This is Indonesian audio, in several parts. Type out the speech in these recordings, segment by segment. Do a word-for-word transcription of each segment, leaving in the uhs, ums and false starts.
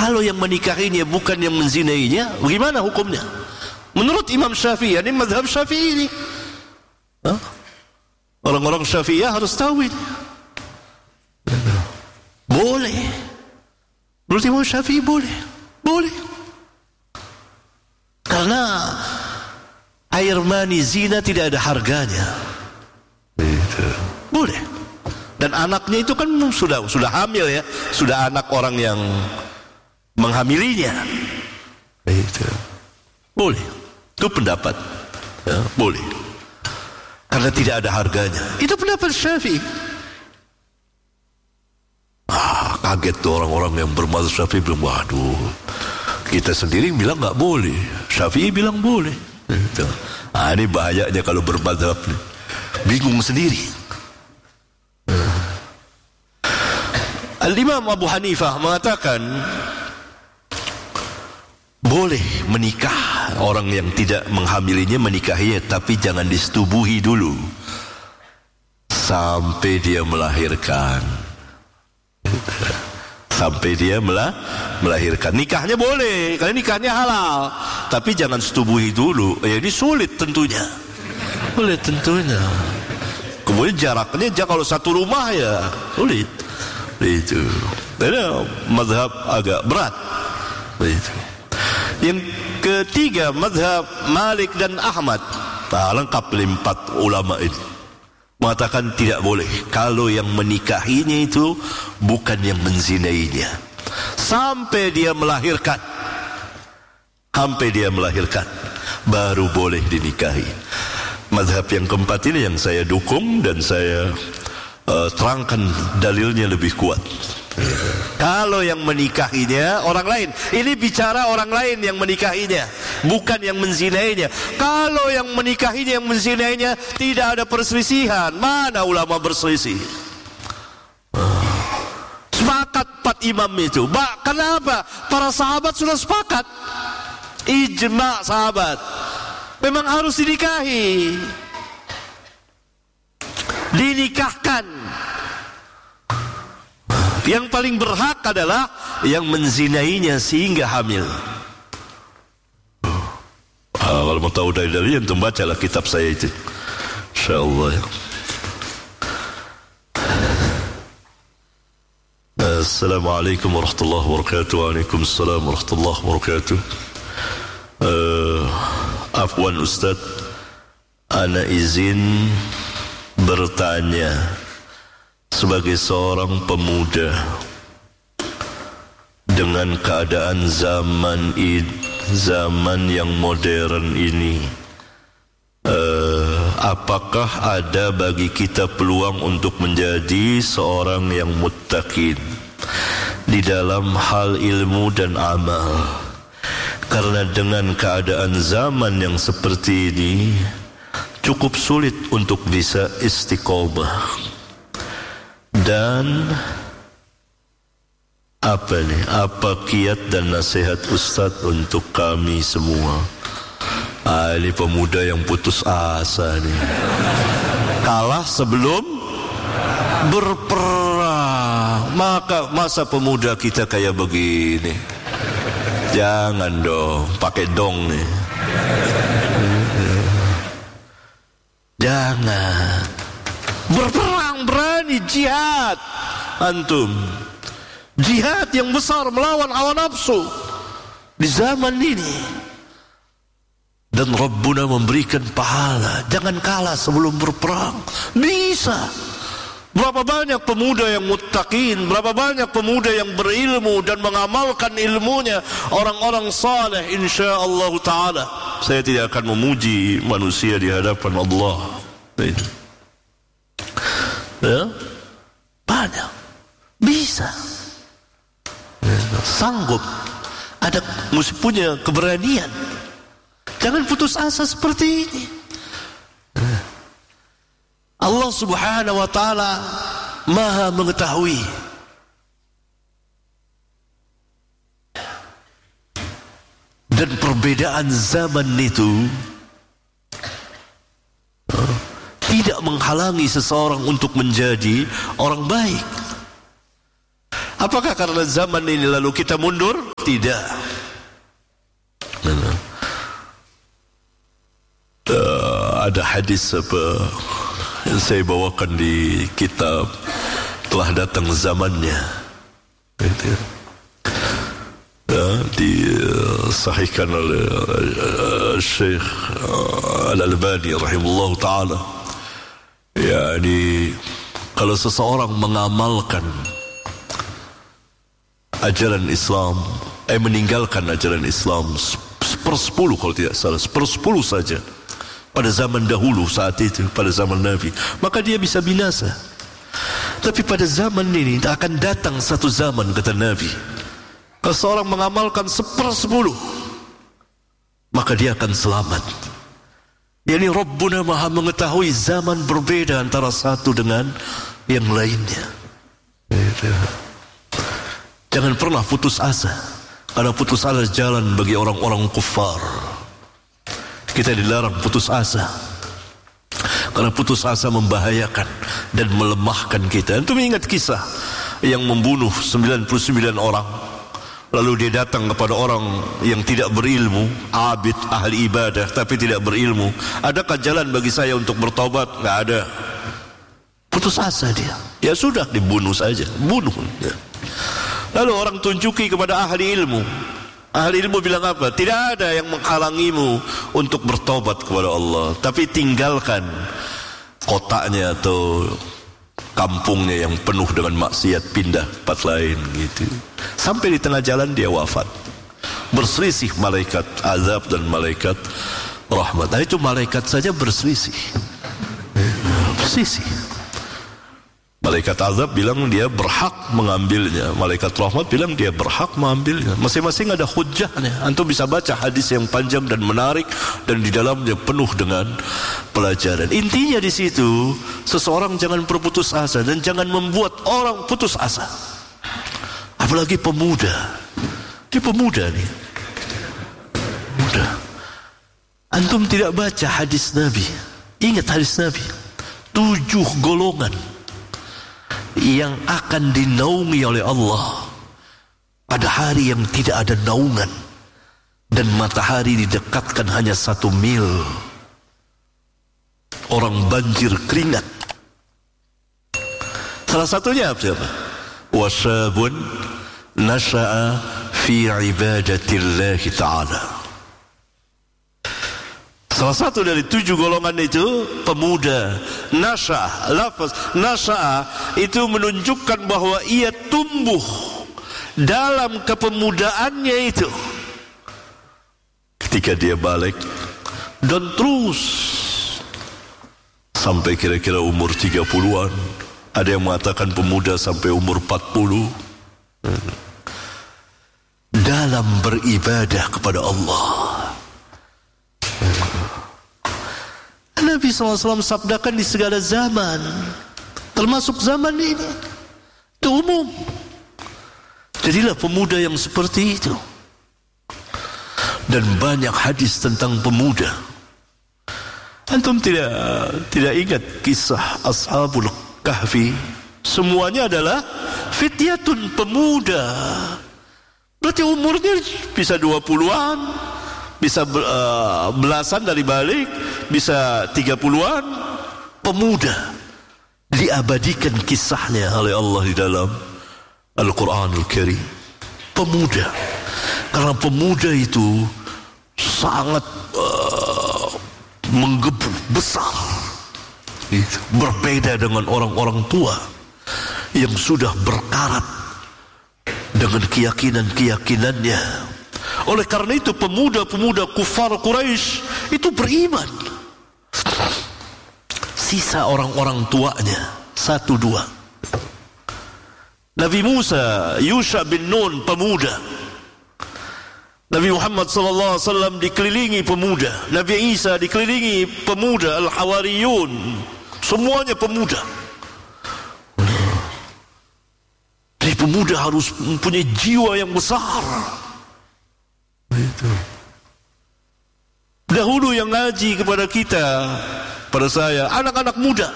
Kalau yang menikahinya bukan yang menzinainya, bagaimana hukumnya? Menurut Imam Syafi'i, ini mazhab Syafi'i ini. Hah? Orang-orang Syafi'iyah harus tahu ini. Boleh. Menurut Imam Syafi'i boleh. Boleh. Karena air mani zina tidak ada harganya. Gitu. Boleh. Dan anaknya itu kan sudah sudah hamil ya, sudah anak orang yang menghamilinya. Gitu. Boleh. Itu pendapat. Ya, boleh. Karena tidak ada harganya. Itu pendapat Syafi'i. Ah, kaget tuh orang-orang yang bermazhab Syafi'i bilang, waduh, kita sendiri bilang nggak boleh, Syafi'i bilang boleh. Gitu. Ah, ini bahayanya kalau bermazhab nih. Bingung sendiri. Al-Imam Abu Hanifah mengatakan boleh menikah orang yang tidak menghamilinya, menikahinya, tapi jangan disetubuhi dulu sampai dia melahirkan. Sampai dia melah, melahirkan. Nikahnya boleh, karena nikahnya halal, tapi jangan setubuhi dulu. Ya, ini sulit tentunya. Sulit tentunya. Kemudian jaraknya, kalau satu rumah ya sulit. Itu. Ada mazhab agak berat. Itu. Yang ketiga, mazhab Malik dan Ahmad. Nah, lengkap empat ulama ini mengatakan tidak boleh kalau yang menikahinya itu bukan yang menzinainya sampai dia melahirkan. Sampai dia melahirkan baru boleh dinikahi. Mazhab yang keempat ini yang saya dukung dan saya uh, terangkan dalilnya lebih kuat. Kalau yang menikahinya orang lain, ini bicara orang lain yang menikahinya, bukan yang menzinainya. Kalau yang menikahinya yang menzinainya, tidak ada perselisihan. Mana ulama berselisih? Sepakat empat imam itu. Ba, kenapa? Para sahabat sudah sepakat. Ijma' sahabat. Memang harus dinikahi. Dinikahkan. Yang paling berhak adalah yang menzinainya sehingga hamil. Ah, kalau mau tahu dari dari antum bacalah kitab saya itu. Insyaallah ya. Assalamualaikum warahmatullahi wabarakatuh. Waalaikumsalam warahmatullahi wabarakatuh. Uh, Afwan Ustaz, ana izin bertanya. Sebagai seorang pemuda dengan keadaan zaman ini, zaman yang modern ini, uh, apakah ada bagi kita peluang untuk menjadi seorang yang muttaqin di dalam hal ilmu dan amal? Karena dengan keadaan zaman yang seperti ini cukup sulit untuk bisa istiqomah. Dan apa nih? Apa kiat dan nasihat Ustaz untuk kami semua? Ah, ini pemuda yang putus asa nih. Kalah sebelum berperang. Maka masa pemuda kita kayak begini? Jangan dong, pakai dong nih. Jangan. Berperang berani, jihad antum, jihad yang besar melawan hawa nafsu di zaman ini, dan Rabbuna memberikan pahala. Jangan kalah sebelum berperang. Bisa. Berapa banyak pemuda yang muttaqin, berapa banyak pemuda yang berilmu dan mengamalkan ilmunya, orang-orang saleh insyaallah taala. Saya tidak akan memuji manusia di hadapan Allah. Ya, banyak, bisa, sanggup, ada, mesti punya keberanian. Jangan putus asa seperti ini. Allah subhanahu wa ta'ala maha mengetahui. Dan perbedaan zaman itu tidak menghalangi seseorang untuk menjadi orang baik. Apakah karena zaman ini lalu kita mundur? tidak. Uh, ada hadis apa yang saya bawakan di kitab Telah Datang Zamannya, gitu. Uh, disahihkan oleh uh, Syekh uh, Al-Albani rahimahullah ta'ala. Ya, ini kalau seseorang mengamalkan ajaran Islam, eh meninggalkan ajaran Islam sepersepuluh kalau tidak salah, sepersepuluh saja pada zaman dahulu saat itu, pada zaman Nabi, maka dia bisa binasa. Tapi pada zaman ini akan datang satu zaman, kata Nabi, kalau seorang mengamalkan sepersepuluh, maka dia akan selamat. Yani Rabbuna Maha mengetahui zaman berbeda antara satu dengan yang lainnya. Jangan pernah putus asa, karena putus asa jalan bagi orang-orang kufar. Kita dilarang putus asa, karena putus asa membahayakan dan melemahkan kita. Antum ingat kisah yang membunuh sembilan puluh sembilan orang, lalu dia datang kepada orang yang tidak berilmu, abid, ahli ibadah, tapi tidak berilmu. Adakah jalan bagi saya untuk bertobat? Tidak ada. Putus asa dia. Ya sudah, dibunuh saja, bunuh. Ya. Lalu orang tunjuki kepada ahli ilmu. Ahli ilmu bilang apa? Tidak ada yang menghalangimu untuk bertobat kepada Allah, tapi tinggalkan kotaknya atau kampungnya yang penuh dengan maksiat, pindah tempat lain, gitu. Sampai di tengah jalan dia wafat. Berselisih malaikat azab dan malaikat rahmat. Nah, itu malaikat saja berselisih. Berselisih. Malaikat azab bilang dia berhak mengambilnya, malaikat rahmat bilang dia berhak mengambilnya. Masing-masing ada hujjahnya. Antum bisa baca hadis yang panjang dan menarik, dan di dalamnya penuh dengan pelajaran. Intinya di situ, seseorang jangan berputus asa dan jangan membuat orang putus asa. Apalagi pemuda. Dia pemuda nih. Pemuda. Antum tidak baca hadis Nabi. Ingat hadis Nabi. Tujuh golongan yang akan dinaungi oleh Allah pada hari yang tidak ada naungan, dan matahari didekatkan hanya satu mil. Orang banjir keringat. Salah satunya apa? Wasabun nasha'a fi ibadatillahi ta'ala. Salah satu dari tujuh golongan itu pemuda. Nasha, lafaz nasha itu menunjukkan bahwa ia tumbuh dalam kepemudaannya itu. Ketika dia balik dan terus sampai kira-kira umur tiga puluhan. Ada yang mengatakan pemuda sampai umur empat puluh. Dalam beribadah kepada Allah. Nabi shallallahu alaihi wasallam sabdakan di segala zaman, termasuk zaman ini. Itu umum. Jadilah pemuda yang seperti itu. Dan banyak hadis tentang pemuda. Antum tidak tidak ingat kisah Ashabul Kahfi? Semuanya adalah fityatun, pemuda. Berarti umurnya bisa dua puluhan, bisa uh, belasan dari balik, bisa tiga puluhan. Pemuda diabadikan kisahnya oleh Allah di dalam Al-Quranul Karim. Pemuda, karena pemuda itu sangat uh, menggebu, besar, berbeda dengan orang-orang tua yang sudah berkarat dengan keyakinan-keyakinannya. Oleh karena itu pemuda-pemuda kufar Quraisy itu beriman. Sisa orang-orang tuanya satu dua. Nabi Musa, Yusha bin Nun, pemuda. Nabi Muhammad sallallahu alaihi wasallam dikelilingi pemuda. Nabi Isa dikelilingi pemuda, Al-Hawariyun, semuanya pemuda. Jadi pemuda harus mempunyai jiwa yang besar. Itu. Dahulu yang ngaji kepada kita, pada saya, anak-anak muda.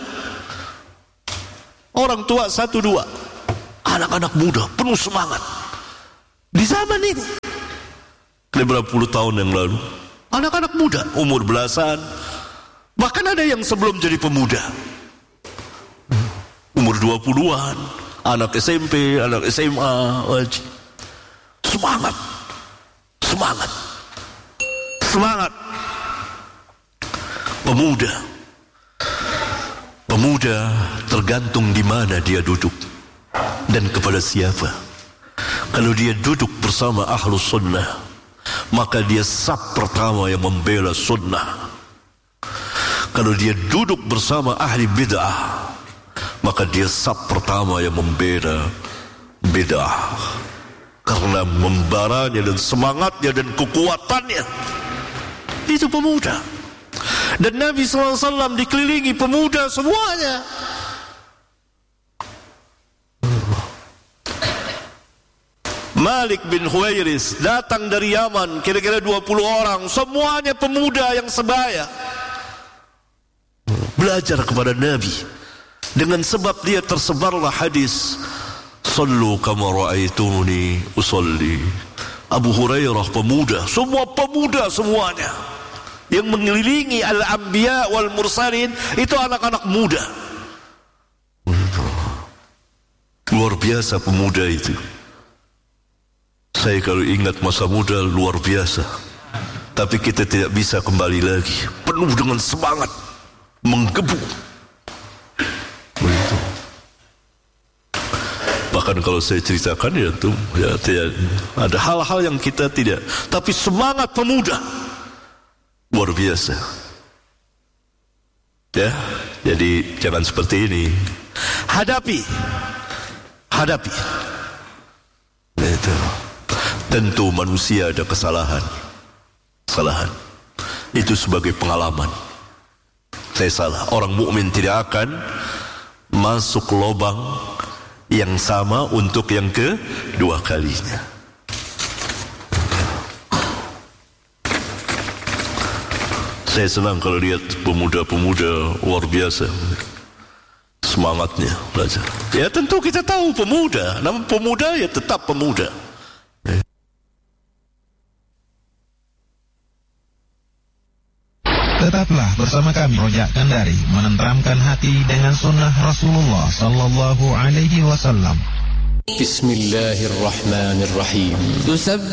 Orang tua satu dua. Anak-anak muda penuh semangat. Di zaman ini lima puluh tahun yang lalu. Anak-anak muda, umur belasan. Bahkan ada yang sebelum jadi pemuda, umur dua puluhan, anak S M P, anak S M A. Semangat, semangat, semangat. Pemuda, pemuda tergantung di mana dia duduk dan kepada siapa. Kalau dia duduk bersama ahlus sunnah, maka dia saf pertama yang membela sunnah. Kalau dia duduk bersama ahli bid'ah, maka dia saf pertama yang membela bid'ah. Karena membaranya dan semangatnya dan kekuatannya, itu pemuda. Dan Nabi shallallahu alaihi wasallam dikelilingi pemuda semuanya. Malik bin Huwairis datang dari Yaman, kira-kira dua puluh orang, semuanya pemuda yang sebaya. Belajar kepada Nabi. Dengan sebab dia tersebarlah hadis, sallu kama ra'aituni usalli. Abu Hurairah pemuda, semua pemuda semuanya. Yang mengelilingi al-anbiya wal mursalin itu anak-anak muda. Luar biasa pemuda itu. Saya kalau ingat masa muda luar biasa. Tapi kita tidak bisa kembali lagi. Penuh dengan semangat, menggebu. Begitu. Bahkan kalau saya ceritakan ya tuh, ya tidak ada hal-hal yang kita tidak. Tapi semangat pemuda luar biasa. Ya, jadi jangan seperti ini. Hadapi, hadapi. Itu. Tentu manusia ada kesalahan, kesalahan. Itu sebagai pengalaman. Saya salah. Orang mukmin tidak akan masuk lubang yang sama untuk yang kedua kalinya. Saya senang kalau lihat pemuda-pemuda luar biasa, semangatnya belajar. Ya tentu kita tahu pemuda, namun pemuda ya tetap pemuda. Tetaplah bersama kami Rojak Kandari, menenteramkan hati dengan sunnah Rasulullah sallallahu alaihi wasallam. Bismillahirrahmanirrahim.